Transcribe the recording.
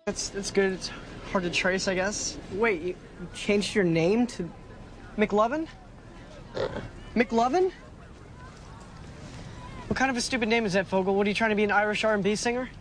It's good. It's hard to trace, I guess. Wait, you changed your name to McLovin? McLovin? What kind of a stupid name is that, Fogel? What, are you trying to be an Irish R&B singer?